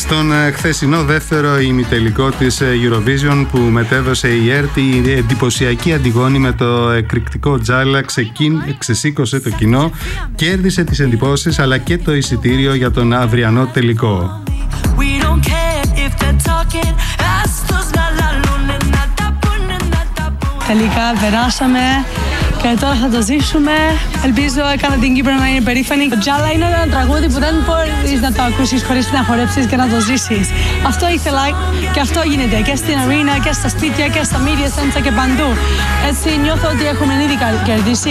Στον χθεσινό δεύτερο ημιτελικό της Eurovision που μετέδωσε η ΕΡΤ, η εντυπωσιακή Αντιγόνη με το εκρηκτικό τζάλα ξεσήκωσε το κοινό, κέρδισε τις εντυπώσεις αλλά και το εισιτήριο για τον αυριανό τελικό. Τελικά περάσαμε και τώρα θα το ζήσουμε. Ελπίζω έκανα την Κύπρο να είναι περήφανη. Το τζάλα είναι ένα τραγούδι που δεν μπορείς να το ακούσεις χωρίς να χορέψεις και να το ζήσεις. Αυτό ήθελα και αυτό γίνεται και στην αρίνα και στα σπίτια και στα media center και παντού. Έτσι νιώθω ότι έχουμε ήδη κερδίσει.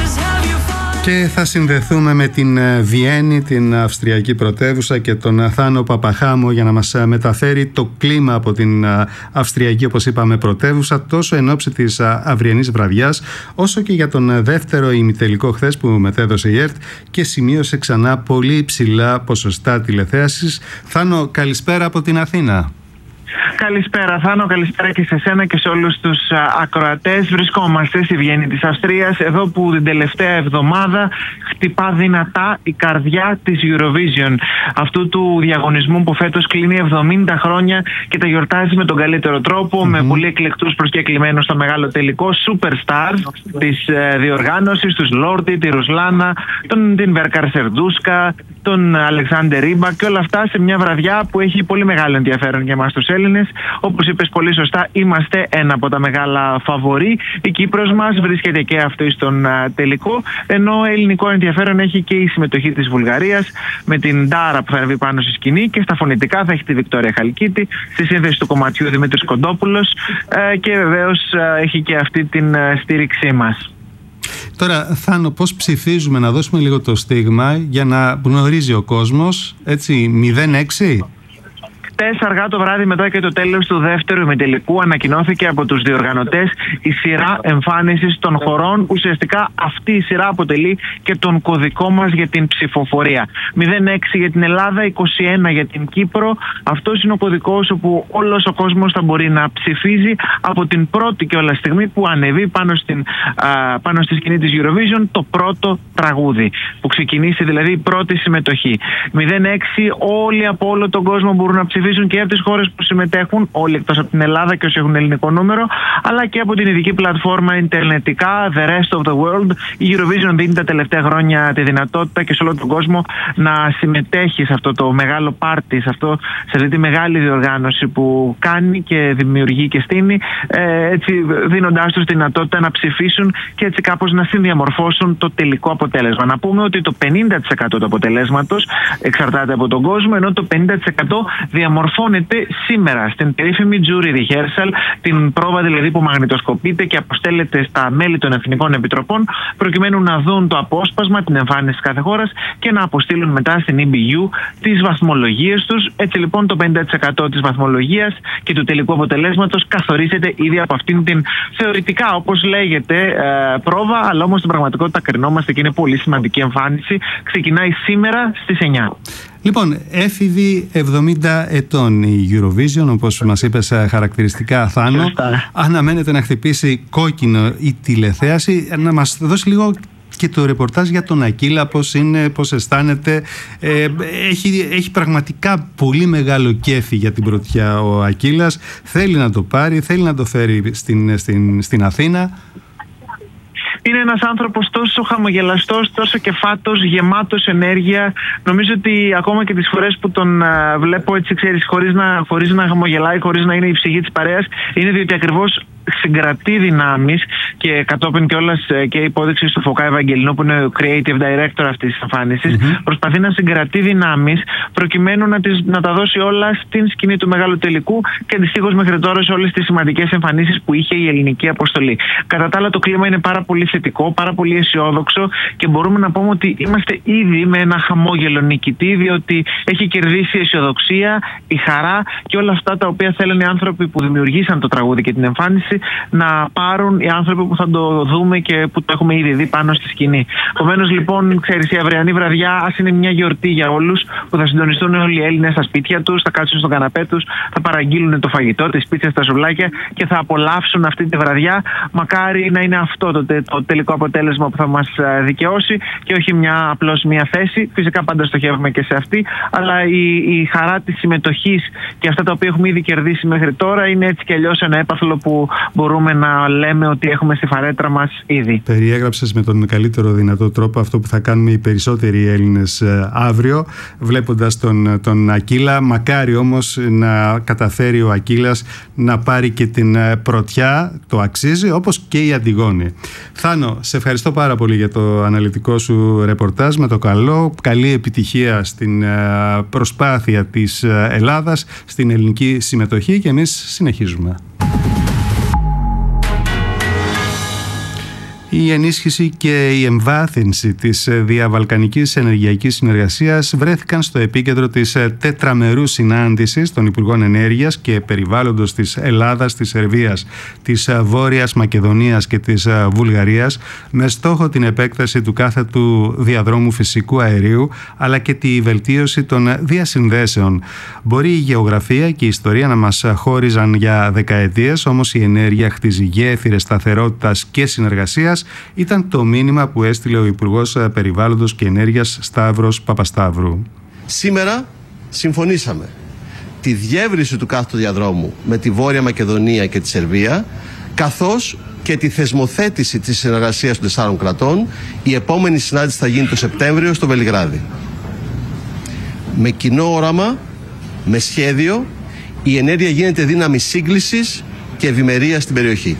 Και θα συνδεθούμε με την Βιέννη, την αυστριακή πρωτεύουσα, και τον Θάνο Παπαχάμο για να μας μεταφέρει το κλίμα από την αυστριακή, όπως είπαμε, πρωτεύουσα, τόσο εν ώψη της αυριανής βραδιάς, όσο και για τον δεύτερο ημιτελικό χθες που μετέδωσε η ΕΡΤ και σημείωσε ξανά πολύ υψηλά ποσοστά τηλεθέασης. Θάνο, καλησπέρα από την Αθήνα. Καλησπέρα Θάνο, καλησπέρα και σε σένα και σε όλους τους ακροατές. Βρισκόμαστε στη Βιέννη της Αυστρίας, εδώ που την τελευταία εβδομάδα χτυπά δυνατά η καρδιά της Eurovision, αυτού του διαγωνισμού που φέτος κλείνει 70 χρόνια και τα γιορτάζει με τον καλύτερο τρόπο, με πολύ εκλεκτούς προσκεκλημένους στο μεγάλο τελικό, superstars της διοργάνωσης, τους Λόρτι, τη Ρουσλάνα, την Βέρκαρ Σερντούσκα, τον Αλεξάντερ Ρίμπα, και όλα αυτά σε μια βραδιά που έχει πολύ μεγάλο ενδιαφέρον για εμάς τους Έλληνες. Όπως είπες πολύ σωστά, είμαστε ένα από τα μεγάλα φαβορί. Η Κύπρος μας βρίσκεται και αυτή στον τελικό, ενώ ελληνικό ενδιαφέρον έχει και η συμμετοχή της Βουλγαρίας με την Ντάρα που θα ανεβεί πάνω στη σκηνή, και στα φωνητικά θα έχει τη Βικτόρια Χαλκίτη, στη σύνθεση του κομματιού Δημήτρης Κοντόπουλος, και βεβαίως έχει και αυτή την στήριξή μας. Τώρα, Θάνο, πώς ψηφίζουμε, να δώσουμε λίγο το στίγμα για να γνωρίζει ο κόσμος, έτσι, 0-6? Αργά το βράδυ, μετά και το τέλος του δεύτερου ημιτελικού, ανακοινώθηκε από τους διοργανωτές η σειρά εμφάνισης των χωρών. Ουσιαστικά αυτή η σειρά αποτελεί και τον κωδικό μας για την ψηφοφορία. 0-6 για την Ελλάδα, 21 για την Κύπρο. Αυτός είναι ο κωδικός όπου όλος ο κόσμος θα μπορεί να ψηφίζει από την πρώτη και όλα στιγμή που ανεβεί πάνω στη σκηνή της Eurovision το πρώτο τραγούδι, που ξεκινήσει δηλαδή η πρώτη συμμετοχή. 0-6, όλοι από όλο τον κόσμο μπορούν να ψηφίσουν, και από τις χώρες που συμμετέχουν, όλοι εκτός από την Ελλάδα και όσοι έχουν ελληνικό νούμερο, αλλά και από την ειδική πλατφόρμα ιντερνετικά The Rest of the World. Η Eurovision δίνει τα τελευταία χρόνια τη δυνατότητα και σε όλο τον κόσμο να συμμετέχει σε αυτό το μεγάλο πάρτι, σε αυτή τη μεγάλη διοργάνωση που κάνει και δημιουργεί και στείνει, έτσι δίνοντάς τους τη δυνατότητα να ψηφίσουν και έτσι κάπως να συνδιαμορφώσουν το τελικό αποτέλεσμα. Να πούμε ότι το 50% του αποτελέσματος εξαρτάται από τον κόσμο, ενώ το 50% διαμορφώνεται σήμερα στην περίφημη jury rehearsal, την πρόβα δηλαδή που μαγνητοσκοπείται και αποστέλλεται στα μέλη των εθνικών επιτροπών, προκειμένου να δουν το απόσπασμα, την εμφάνιση της κάθε χώρας και να αποστείλουν μετά στην EBU τις βαθμολογίες τους. Έτσι λοιπόν το 50% της βαθμολογίας και του τελικού αποτελέσματος καθορίζεται ήδη από αυτήν την θεωρητικά, όπως λέγεται, πρόβα, αλλά όμως στην πραγματικότητα κρινόμαστε και είναι πολύ σημαντική εμφάνιση. Ξεκινάει σήμερα στις 9. Λοιπόν, έφηβη 70 ετών η Eurovision, όπως μας είπες χαρακτηριστικά, Θάνο. Αναμένεται να χτυπήσει κόκκινο η τηλεθέαση. Να μας δώσει λίγο και το ρεπορτάζ για τον Ακύλα, πώς είναι, πώς αισθάνεται. Έχει πραγματικά πολύ μεγάλο κέφι για την πρωτιά ο Ακύλας. Θέλει να το πάρει, θέλει να το φέρει στην Αθήνα. Είναι ένας άνθρωπος τόσο χαμογελαστός, τόσο κεφάτος, γεμάτος ενέργεια. Νομίζω ότι ακόμα και τις φορές που τον βλέπω έτσι, ξέρεις, χωρίς να χαμογελάει, χωρίς να είναι η ψυχή της παρέας, είναι διότι ακριβώς συγκρατεί δυνάμεις, και κατόπιν κιόλας και υπόδειξη του Φωκά Ευαγγελινού, που είναι ο creative director αυτής της εμφάνισης, προσπαθεί να συγκρατεί δυνάμεις προκειμένου να τα δώσει όλα στην σκηνή του μεγάλου τελικού και αντιστοίχως μέχρι τώρα σε όλες τις σημαντικές εμφανίσεις που είχε η ελληνική αποστολή. Κατά τα άλλα, το κλίμα είναι πάρα πολύ θετικό, πάρα πολύ αισιόδοξο, και μπορούμε να πούμε ότι είμαστε ήδη με ένα χαμόγελο νικητή, διότι έχει κερδίσει η αισιοδοξία, η χαρά και όλα αυτά τα οποία θέλουν οι άνθρωποι που δημιουργήσαν το τραγούδι και την εμφάνιση θέση να πάρουν οι άνθρωποι που θα το δούμε και που το έχουμε ήδη δει πάνω στη σκηνή. Επομένως, λοιπόν, ξέρεις, η αυριανή βραδιά, ας είναι μια γιορτή για όλους, που θα συντονιστούν όλοι οι Έλληνες στα σπίτια τους, θα κάτσουν στον καναπέ τους, θα παραγγείλουν το φαγητό, τις πίτσες, τα σουβλάκια και θα απολαύσουν αυτή τη βραδιά. Μακάρι να είναι αυτό το τελικό αποτέλεσμα που θα μας δικαιώσει και όχι απλώς μια θέση. Φυσικά πάντα στοχεύουμε και σε αυτή, αλλά η χαρά της συμμετοχής και αυτά τα οποία έχουμε ήδη κερδίσει μέχρι τώρα είναι έτσι κι αλλιώς ένα έπαθλο που μπορούμε να λέμε ότι έχουμε στη φαρέτρα μας ήδη. Περιέγραψες με τον καλύτερο δυνατό τρόπο αυτό που θα κάνουμε οι περισσότεροι Έλληνες αύριο, βλέποντας τον Ακύλα. Μακάρι όμως να καταφέρει ο Ακύλας να πάρει και την πρωτιά, το αξίζει, όπως και η Αντιγόνη. Θάνο, σε ευχαριστώ πάρα πολύ για το αναλυτικό σου ρεπορτάζ. Με το καλό, καλή επιτυχία στην προσπάθεια της Ελλάδας, στην ελληνική συμμετοχή, και εμείς συνεχίζουμε. Η ενίσχυση και η εμβάθυνση της διαβαλκανικής ενεργειακής συνεργασίας βρέθηκαν στο επίκεντρο της τετραμερούς συνάντησης των Υπουργών Ενέργειας και Περιβάλλοντος της Ελλάδας, της Σερβίας, της Βόρειας Μακεδονίας και της Βουλγαρίας, με στόχο την επέκταση του κάθετου διαδρόμου φυσικού αερίου, αλλά και τη βελτίωση των διασυνδέσεων. Μπορεί η γεωγραφία και η ιστορία να μας χώριζαν για δεκαετίες, όμως η ενέργεια χτίζει γέφυρες σταθερότητας και συνεργασίας. Ήταν το μήνυμα που έστειλε ο Υπουργός Περιβάλλοντος και Ενέργειας Σταύρος Παπασταύρου. Σήμερα συμφωνήσαμε τη διεύρυνση του κάθετου διαδρόμου με τη Βόρεια Μακεδονία και τη Σερβία, καθώς και τη θεσμοθέτηση της συνεργασίας των 4 κρατών. Η επόμενη συνάντηση θα γίνει το Σεπτέμβριο στο Βελιγράδι. Με κοινό όραμα, με σχέδιο, η ενέργεια γίνεται δύναμη σύγκλησης και ευημερίας στην περιοχή.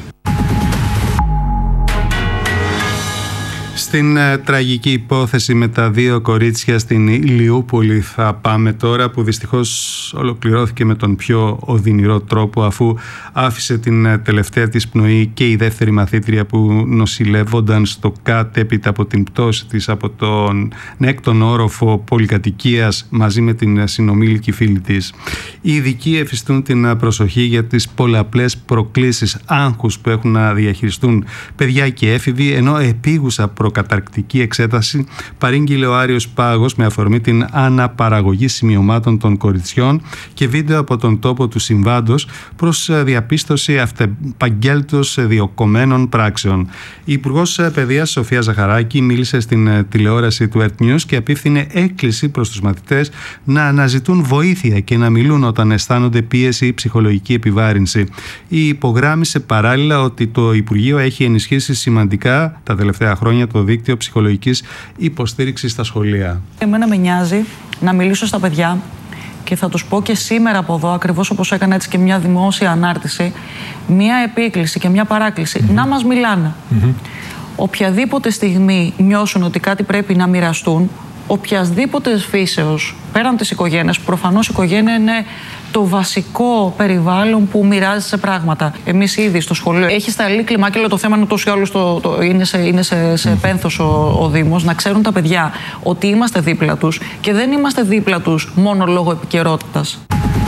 Στην τραγική υπόθεση με τα 2 κορίτσια στην Ηλιούπολη θα πάμε τώρα, που δυστυχώς ολοκληρώθηκε με τον πιο οδυνηρό τρόπο, αφού άφησε την τελευταία της πνοή και η δεύτερη μαθήτρια που νοσηλεύονταν στο ΚΑΤ έπειτα από την πτώση της από τον 6ο όροφο πολυκατοικίας μαζί με την συνομήλικη φίλη της. Οι ειδικοί εφιστούν την προσοχή για τις πολλαπλές προκλήσεις άγχους που έχουν να διαχειριστούν παιδιά και έφηβοι, ενώ επίγουσα προκαταρκτική εξέταση παρήγγειλε ο Άριος Πάγος με αφορμή την αναπαραγωγή σημειωμάτων των κοριτσιών και βίντεο από τον τόπο του συμβάντος προς διαπίστωση αυτεπαγγέλτως διοκομμένων πράξεων. Η Υπουργός Παιδείας Σοφία Ζαχαράκη μίλησε στην τηλεόραση του Earth News και απίφθινε έκκληση προς τους μαθητές να αναζητούν βοήθεια και να μιλούν όταν αισθάνονται πίεση ή ψυχολογική επιβάρυνση. Υπογράμμισε παράλληλα ότι το Υπουργείο έχει ενισχύσει σημαντικά τα τελευταία χρόνια το δίκτυο ψυχολογικής υποστήριξης στα σχολεία. Εμένα με νοιάζει να μιλήσω στα παιδιά και θα τους πω και σήμερα από εδώ, ακριβώς όπως έκανα έτσι και μια δημόσια ανάρτηση, μια επίκληση και μια παράκληση, να μας μιλάνε. Οποιαδήποτε στιγμή νιώσουν ότι κάτι πρέπει να μοιραστούν, οποιασδήποτε φύσεως, πέραν της οικογένειας, που προφανώς η οικογένεια είναι το βασικό περιβάλλον που μοιράζεσαι πράγματα. Εμείς ήδη στο σχολείο έχει σταλεί κλιμάκια, το θέμα είναι ούτως ή άλλως είναι σε πένθος ο Δήμος, να ξέρουν τα παιδιά ότι είμαστε δίπλα τους και δεν είμαστε δίπλα τους μόνο λόγω επικαιρότητας.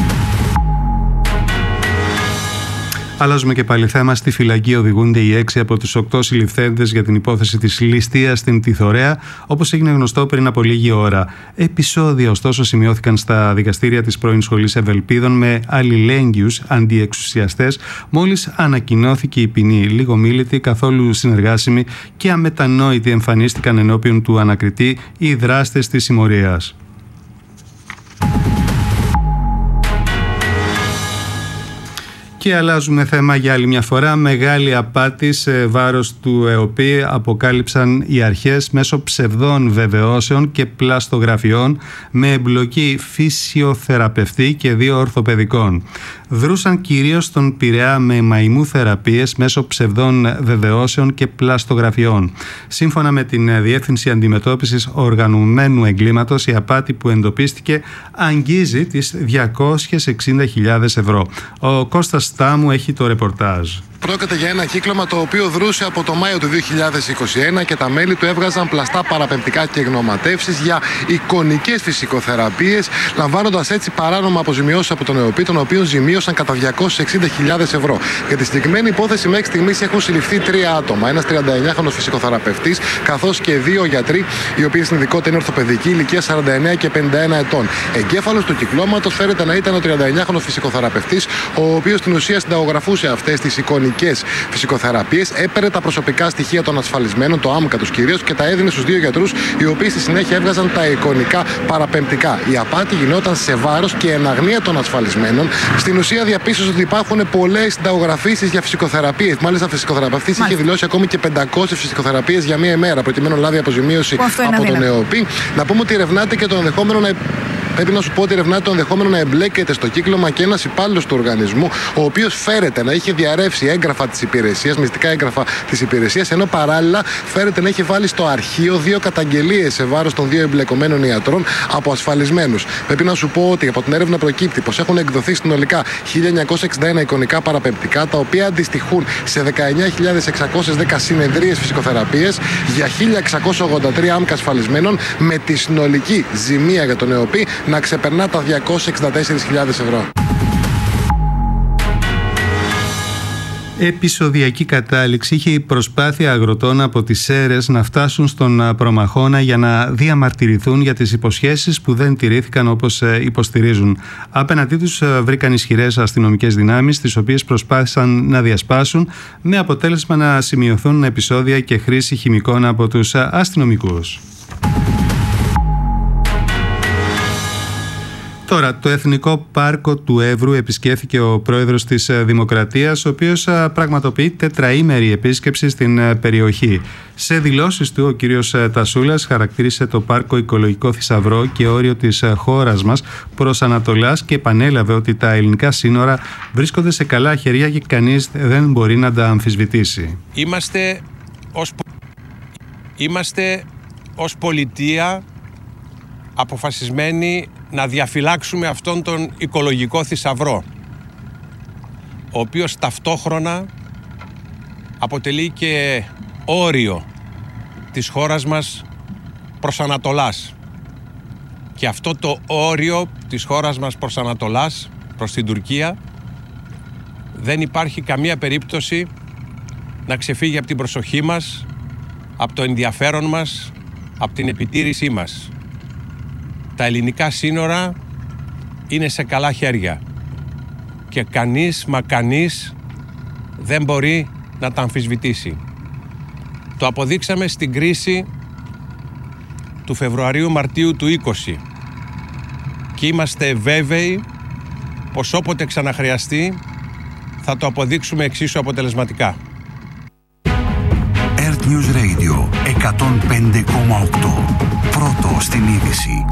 Αλλάζουμε και πάλι θέμα. Στη φυλακή οδηγούνται οι 6 από τους 8 συλληφθέντες για την υπόθεση της ληστείας στην Τιθωρέα, όπως έγινε γνωστό πριν από λίγη ώρα. Επεισόδια, ωστόσο, σημειώθηκαν στα δικαστήρια της πρώην Σχολής Ευελπίδων με αλληλέγγυους αντιεξουσιαστές, μόλις ανακοινώθηκε η ποινή. Λιγομίλητοι, καθόλου συνεργάσιμοι και αμετανόητοι εμφανίστηκαν ενώπιον του ανακριτή οι δράστες της συμμορίας. Και αλλάζουμε θέμα για άλλη μια φορά. Μεγάλη απάτη σε βάρος του ΕΟΠΗ αποκάλυψαν οι αρχές μέσω ψευδών βεβαιώσεων και πλαστογραφιών με εμπλοκή φυσιοθεραπευτή και 2 ορθοπαιδικών. Δρούσαν κυρίως στον Πειραιά με μαϊμού θεραπείες μέσω ψευδών βεβαιώσεων και πλαστογραφιών. Σύμφωνα με την Διεύθυνση Αντιμετώπισης Οργανωμένου Εγκλήματος, η απάτη που εντοπίστηκε αγγίζει τις 260.000 ευρώ. Ο Κώστας Στάμου έχει το ρεπορτάζ. Πρόκειται για ένα κύκλωμα το οποίο δρούσε από το Μάιο του 2021 και τα μέλη του έβγαζαν πλαστά παραπεμπτικά και γνωματεύσεις για εικονικές φυσικοθεραπείες, λαμβάνοντας έτσι παράνομα αποζημιώσεις από τον ΕΟΠΗ, τον οποίο ζημίωσαν κατά 260.000 ευρώ. Για τη συγκεκριμένη υπόθεση μέχρι στιγμής έχουν συλληφθεί 3 άτομα. Ένας 39χρονος φυσικοθεραπευτής, καθώς και 2 γιατροί, οι οποίοι στην ειδικότητα είναι ορθοπαιδικοί, ηλικία 49 και 51 ετών. Εγκέφαλος του κυκλώματος φέρεται να ήταν ο 39χρονος φυσικοθεραπευτής, ο οποίος στην ουσία συνταγογραφούσε αυτές τις εικονικές φυσικοθεραπείες, έπαιρνε τα προσωπικά στοιχεία των ασφαλισμένων, το άμκα τους κυρίως, και τα έδινε στους 2 γιατρούς, οι οποίοι στη συνέχεια έβγαζαν τα εικονικά παραπεμπτικά. Η απάτη γινόταν σε βάρος και εν αγνία των ασφαλισμένων. Στην ουσία διαπίστωσε ότι υπάρχουν πολλές συνταγογραφήσεις για φυσικοθεραπείες. Μάλιστα, φυσικοθεραπευτής είχε δηλώσει ακόμη και 500 φυσικοθεραπείες για μία ημέρα, προκειμένου να λάβει αποζημίωση από τον ΕΟΠΗ. Να πούμε ότι ερευνάται και το ενδεχόμενο να. Πρέπει να σου πω ότι ερευνάται το ενδεχόμενο να εμπλέκεται στο κύκλωμα και ένας υπάλληλος του οργανισμού, ο οποίος φέρεται να είχε διαρρεύσει έγγραφα της υπηρεσίας, μυστικά έγγραφα της υπηρεσίας, ενώ παράλληλα φέρεται να είχε βάλει στο αρχείο 2 καταγγελίες σε βάρος των 2 εμπλεκομένων ιατρών από ασφαλισμένους. Πρέπει να σου πω ότι από την έρευνα προκύπτει πως έχουν εκδοθεί συνολικά 1961 εικονικά παραπεμπτικά, τα οποία αντιστοιχούν σε 19.610 συνεδρίες φυσικοθεραπείες για 1.683 άμκα ασφαλισμένων, με τη συνολική ζημία για τον ΕΟΠΗ να ξεπερνά τα 264.000 ευρώ. Επεισοδιακή κατάληξη είχε η προσπάθεια αγροτών από τις Σέρρες να φτάσουν στον Προμαχώνα για να διαμαρτυρηθούν για τις υποσχέσεις που δεν τηρήθηκαν όπως υποστηρίζουν. Απέναντί τους βρήκαν ισχυρές αστυνομικές δυνάμεις, τις οποίες προσπάθησαν να διασπάσουν, με αποτέλεσμα να σημειωθούν επεισόδια και χρήση χημικών από τους αστυνομικούς. Τώρα, το Εθνικό Πάρκο του Εύρου επισκέφθηκε ο πρόεδρος της Δημοκρατίας, ο οποίος πραγματοποιεί τετραήμερη επίσκεψη στην περιοχή. Σε δηλώσεις του, ο κύριος Τασούλας χαρακτήρισε το πάρκο οικολογικό θησαυρό και όριο της χώρας μας προς Ανατολάς και επανέλαβε ότι τα ελληνικά σύνορα βρίσκονται σε καλά χέρια και κανείς δεν μπορεί να τα αμφισβητήσει. Είμαστε ως πολιτεία αποφασισμένοι να διαφυλάξουμε αυτόν τον οικολογικό θησαυρό, ο οποίος ταυτόχρονα αποτελεί και όριο της χώρας μας προς Ανατολάς. Και αυτό το όριο της χώρας μας προς Ανατολάς, προς την Τουρκία, δεν υπάρχει καμία περίπτωση να ξεφύγει από την προσοχή μας, από το ενδιαφέρον μας, από την επιτήρησή μας. Τα ελληνικά σύνορα είναι σε καλά χέρια και κανείς δεν μπορεί να τα αμφισβητήσει. Το αποδείξαμε στην κρίση του Φεβρουαρίου-Μαρτίου του 20 και είμαστε βέβαιοι πως όποτε ξαναχρειαστεί θα το αποδείξουμε εξίσου αποτελεσματικά. Earth News Radio 105,8. Πρώτο στην είδηση.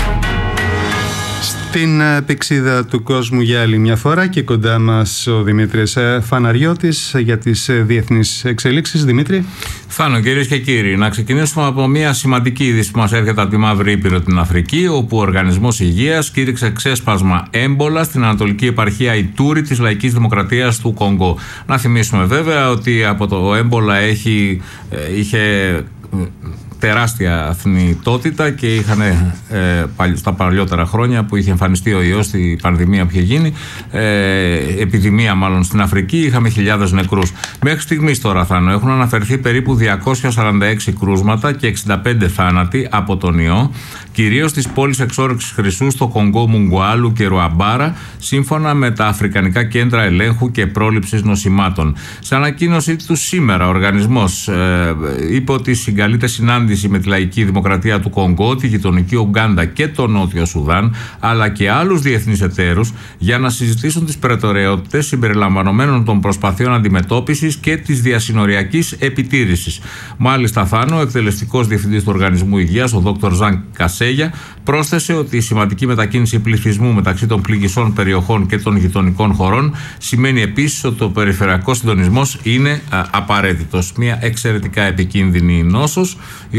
Στην πηξίδα του κόσμου για άλλη μια φορά και κοντά μας ο Δημήτρης Φαναριώτης για τις διεθνείς εξελίξεις. Δημήτρη. Θάνο, κυρίες και κύριοι, να ξεκινήσουμε από μια σημαντική είδηση που μας έρχεται από τη Μαύρη Ήπειρο, την Αφρική, όπου ο Οργανισμός Υγείας κήρυξε ξέσπασμα έμπολα στην Ανατολική Επαρχία Ιτούρη της Λαϊκής Δημοκρατίας του Κονγκό. Να θυμίσουμε βέβαια ότι από το έμπολα είχε τεράστια θνητότητα και είχαν στα παλιότερα χρόνια που είχε εμφανιστεί ο ιός, η πανδημία που είχε γίνει, επιδημία μάλλον στην Αφρική, είχαμε χιλιάδες νεκρούς. Μέχρι στιγμής τώρα, Θάνο, έχουν αναφερθεί περίπου 246 κρούσματα και 65 θάνατοι από τον ιό, κυρίως στις πόλεις εξόρυξης χρυσού στο Κονγκό, Μουγκουάλου και Ρουαμπάρα, σύμφωνα με τα Αφρικανικά Κέντρα Ελέγχου και Πρόληψης Νοσημάτων. Σε ανακοίνωσή του σήμερα, ο οργανισμός είπε ότι συγκαλείται συνάντηση με τη Λαϊκή Δημοκρατία του Κονγκό, τη γειτονική Ουγκάντα και το Νότιο Σουδάν, αλλά και άλλους διεθνείς εταίρους για να συζητήσουν τις προτεραιότητες συμπεριλαμβανομένων των προσπαθειών αντιμετώπισης και της διασυνοριακής επιτήρησης. Μάλιστα, Θάνο, ο εκτελεστικός διευθυντής του Οργανισμού Υγείας, ο Δ. Ζαν Κασέγια, πρόσθεσε ότι η σημαντική μετακίνηση πληθυσμού μεταξύ των πληγισών περιοχών και των γειτονικών χωρών σημαίνει επίσης ότι ο περιφερειακός συντονισμός είναι απαραίτητος. Μια εξαιρετικά επικίνδυνη νόσος, η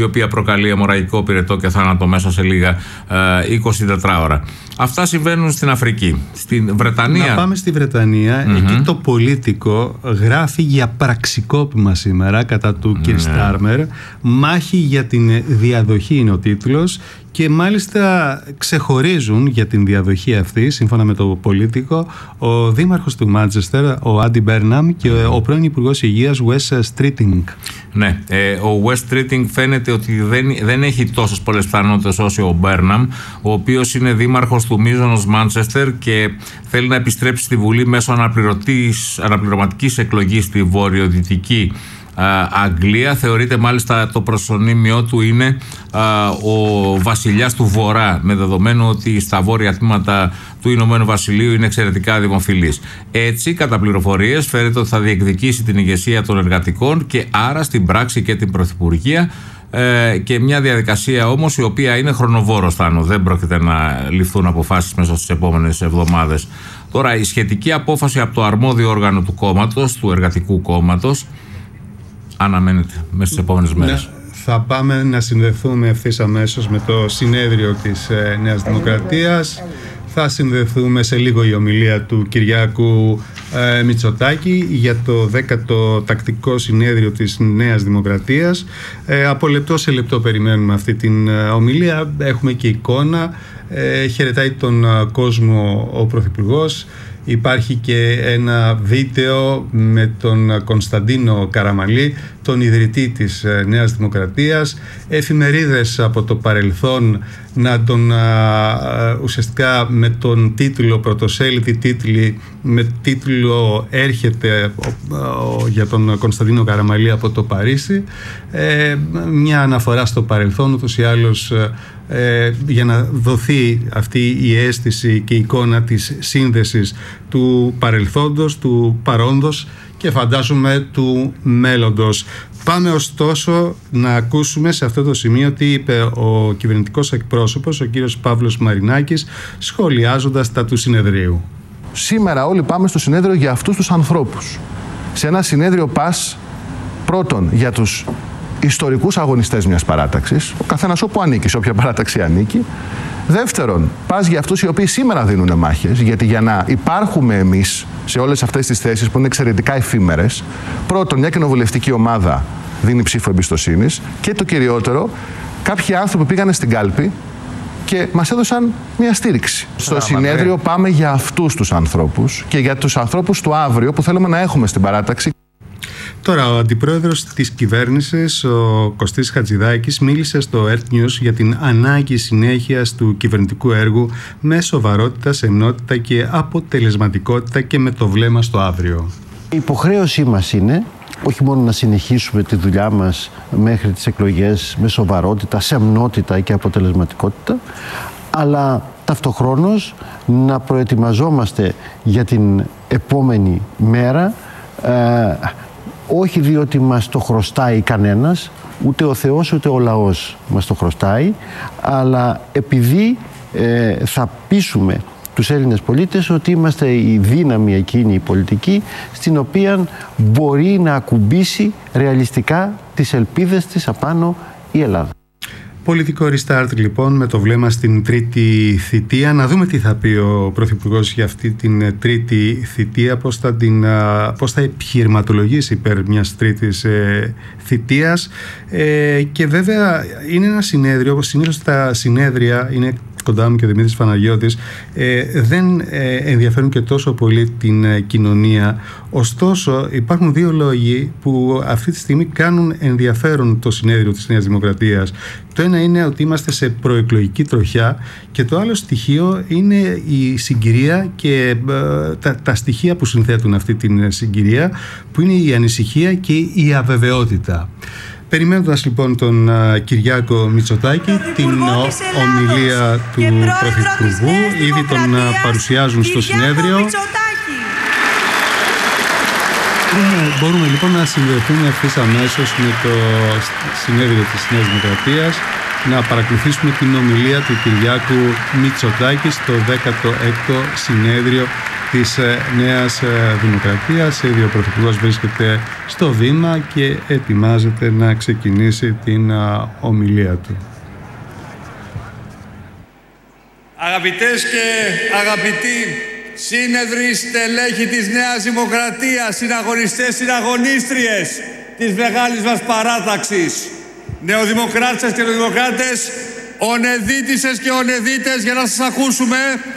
οποία προκαλεί αιμορραγικό πυρετό και θάνατο μέσα σε λίγα 24 ώρα. Αυτά συμβαίνουν στην Αφρική. Στην Βρετανία. Να πάμε στη Βρετανία. Εκεί το Πολίτικο γράφει για πραξικόπημα σήμερα κατά του Κιρ Στάρμερ. Μάχη για την διαδοχή είναι ο τίτλος. Και μάλιστα ξεχωρίζουν για την διαδοχή αυτή, σύμφωνα με το Πολίτικο, ο δήμαρχος του Μάντσεστερ, ο Άντι Μπέρναμ, και ο πρώην Υπουργός Υγείας, Wes Streeting. Ναι, ο Wes Streeting φαίνεται ότι δεν έχει τόσες πολλές πιθανότητες όσο ο Μπέρναμ, ο οποίος είναι δήμαρχος του μείζωνος Μάντσεστερ και θέλει να επιστρέψει στη Βουλή μέσω αναπληρωματικής εκλογής στη βορειοδυτική Αγγλία. Θεωρείται μάλιστα το προσωνύμιό του είναι ο βασιλιάς του Βορρά, με δεδομένο ότι στα βόρεια τμήματα του Ηνωμένου Βασιλείου είναι εξαιρετικά δημοφιλής. Έτσι, κατά πληροφορίες, φαίνεται ότι θα διεκδικήσει την ηγεσία των εργατικών και άρα στην πράξη και την πρωθυπουργία, και μια διαδικασία όμως η οποία είναι χρονοβόρος, Θάνο. Δεν πρόκειται να ληφθούν αποφάσεις μέσα στις επόμενες εβδομάδες. Τώρα, η σχετική απόφαση από το αρμόδιο όργανο του κόμματος, του Εργατικού Κόμματος, αναμένεται μέσα στις επόμενες μέρες. Θα πάμε να συνδεθούμε ευθύς αμέσως με το συνέδριο της Νέας Δημοκρατίας. Θα συνδεθούμε σε λίγο η ομιλία του Κυριάκου Μητσοτάκη για το 10ο τακτικό συνέδριο της Νέας Δημοκρατίας. Από λεπτό σε λεπτό περιμένουμε αυτή την ομιλία. Έχουμε και εικόνα. Χαιρετάει τον κόσμο ο Πρωθυπουργός. Υπάρχει και ένα βίντεο με τον Κωνσταντίνο Καραμαλή, τον ιδρυτή της Νέας Δημοκρατίας. Εφημερίδες από το παρελθόν να τον ουσιαστικά με τον τίτλο, πρωτοσέλιδη τίτλοι, με τίτλο «Έρχεται για τον Κωνσταντίνο Καραμαλή από το Παρίσι». Μια αναφορά στο παρελθόν, ούτως ή άλλως, για να δοθεί αυτή η αίσθηση και η εικόνα της σύνδεσης του παρελθόντος, του παρόντος και φαντάζομαι του μέλλοντος. Πάμε ωστόσο να ακούσουμε σε αυτό το σημείο τι είπε ο κυβερνητικός εκπρόσωπος, ο κύριος Παύλος Μαρινάκης, σχολιάζοντας τα του συνεδρίου. Σήμερα όλοι πάμε στο συνέδριο για αυτούς τους ανθρώπους. Σε ένα συνέδριο πας πρώτον για τους ιστορικούς αγωνιστές μιας παράταξης, ο καθένας όπου ανήκει, σε όποια παράταξη ανήκει. Δεύτερον, πας για αυτούς οι οποίοι σήμερα δίνουν μάχες, γιατί για να υπάρχουμε εμείς σε όλες αυτές τις θέσεις που είναι εξαιρετικά εφήμερες, πρώτον, μια κοινοβουλευτική ομάδα δίνει ψήφο εμπιστοσύνης και το κυριότερο, κάποιοι άνθρωποι πήγανε στην κάλπη και μας έδωσαν μια στήριξη. Στο συνέδριο πάμε για αυτούς τους ανθρώπους και για τους ανθρώπους του αύριο που θέλουμε να έχουμε στην παράταξη. Τώρα, ο αντιπρόεδρος της κυβέρνησης, ο Κωστής Χατζηδάκης, μίλησε στο Earth News για την ανάγκη συνέχειας του κυβερνητικού έργου με σοβαρότητα, σεμνότητα και αποτελεσματικότητα και με το βλέμμα στο αύριο. Η υποχρέωσή μας είναι όχι μόνο να συνεχίσουμε τη δουλειά μας μέχρι τις εκλογές με σοβαρότητα, σεμνότητα και αποτελεσματικότητα, αλλά ταυτοχρόνως να προετοιμαζόμαστε για την επόμενη μέρα, όχι διότι μας το χρωστάει κανένας, ούτε ο Θεός ούτε ο λαός μας το χρωστάει, αλλά επειδή θα πείσουμε τους Έλληνες πολίτες ότι είμαστε η δύναμη εκείνη η πολιτική στην οποία μπορεί να ακουμπήσει ρεαλιστικά τις ελπίδες της απάνω η Ελλάδα. Πολιτικό restart λοιπόν με το βλέμμα στην τρίτη θητεία. Να δούμε τι θα πει ο Πρωθυπουργός για αυτή την τρίτη θητεία, πώς θα επιχειρηματολογήσει υπέρ μιας τρίτης θητείας. Και βέβαια είναι ένα συνέδριο, όπως συνήθως τα συνέδρια είναι κοντά μου και ο Δημήτρης Παναγιώτης, δεν ενδιαφέρουν και τόσο πολύ την κοινωνία. Ωστόσο υπάρχουν δύο λόγοι που αυτή τη στιγμή κάνουν ενδιαφέρον το συνέδριο της Νέας Δημοκρατίας. Το ένα είναι ότι είμαστε σε προεκλογική τροχιά και το άλλο στοιχείο είναι η συγκυρία και τα στοιχεία που συνθέτουν αυτή την συγκυρία, που είναι η ανησυχία και η αβεβαιότητα. Περιμένοντας λοιπόν τον Κυριάκο Μητσοτάκη, την ομιλία του Πρωθυπουργού, ήδη τον παρουσιάζουν στο συνέδριο. Μπορούμε λοιπόν να συνδεθούμε ευθύς αμέσως με το συνέδριο της Νέας Δημοκρατίας, να παρακολουθήσουμε την ομιλία του Κυριάκου Μητσοτάκη στο 16ο συνέδριο της Νέας Δημοκρατίας. Ο Πρωθυπουργός βρίσκεται στο βήμα και ετοιμάζεται να ξεκινήσει την ομιλία του. Αγαπητές και αγαπητοί σύνεδροι, στελέχοι της Νέας Δημοκρατίας, συναγωνιστές, συναγωνίστριες της μεγάλης μας παράταξης, νεοδημοκράτες και νεοδημοκράτες, ονεδίτισσες και ονεδίτες, για να σας ακούσουμε.